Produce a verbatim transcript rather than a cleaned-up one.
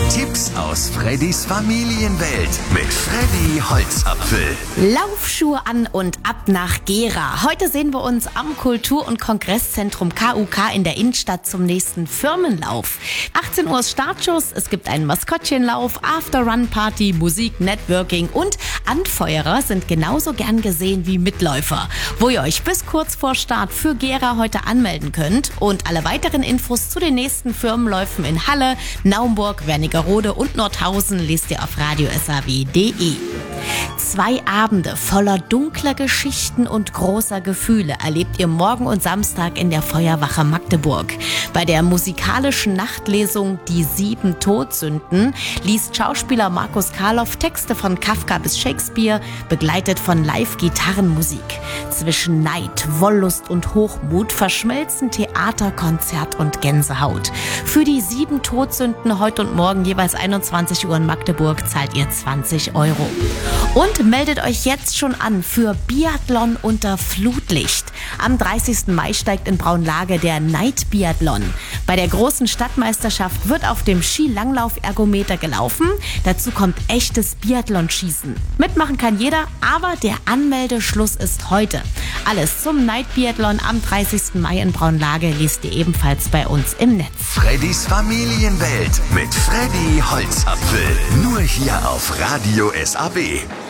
Tipps aus Freddys Familienwelt mit Freddy Holzapfel. Laufschuhe an und ab nach Gera. Heute sehen wir uns am Kultur- und Kongresszentrum K U K in der Innenstadt zum nächsten Firmenlauf. achtzehn Uhr ist Startschuss, es gibt einen Maskottchenlauf, After-Run-Party, Musik, Networking und Anfeuerer sind genauso gern gesehen wie Mitläufer. Wo ihr euch bis kurz vor Start für Gera heute anmelden könnt und alle weiteren Infos zu den nächsten Firmenläufen in Halle, Naumburg, Wernigerode und Nordhausen lest ihr auf radio s a w punkt d e. Zwei Abende voller dunkler Geschichten und großer Gefühle erlebt ihr morgen und Samstag in der Feuerwache Magdeburg. Bei der musikalischen Nachtlesung Die sieben Todsünden liest Schauspieler Markus Karloff Texte von Kafka bis Shakespeare, begleitet von Live-Gitarrenmusik. Zwischen Neid, Wollust und Hochmut verschmelzen Theater, Konzert und Gänsehaut. Für die sieben Todsünden heute und morgen jeweils einundzwanzig Uhr in Magdeburg zahlt ihr zwanzig Euro. Und meldet euch jetzt schon an für Biathlon unter Flutlicht. Am dreißigsten Mai steigt in Braunlage der Night Biathlon. Bei der großen Stadtmeisterschaft wird auf dem Skilanglauf-Ergometer gelaufen. Dazu kommt echtes Biathlon-Schießen. Mitmachen kann jeder, aber der Anmeldeschluss ist heute. Alles zum Night Biathlon am dreißigsten Mai in Braunlage liest ihr ebenfalls bei uns im Netz. Freddys Familienwelt mit Freddy Holzapfel. Nur hier auf Radio S A W.